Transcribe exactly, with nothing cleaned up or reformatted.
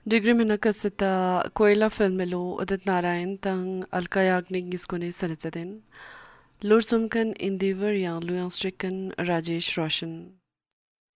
Degree minakasita Koila filmelo Udit Narayan tang Alkayagnig giskone sanitsadin. Lur sumkan Indiver yang Luyan stricken Rajesh Roshan.